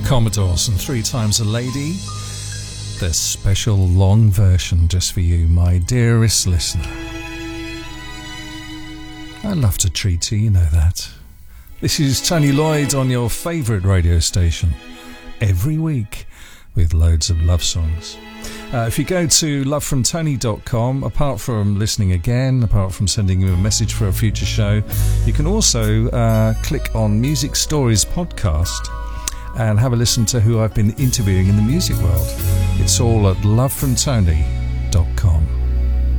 Commodores and 3 Times a Lady. The special long version just for you, my dearest listener. I love to treat you, you know that. This is Tony Lloyd on your favourite radio station every week with loads of love songs. If you go to lovefromtony.com, apart from listening again, apart from sending you a message for a future show, you can also click on Music Stories podcast and have a listen to who I've been interviewing in the music world. It's all at lovefromtony.com.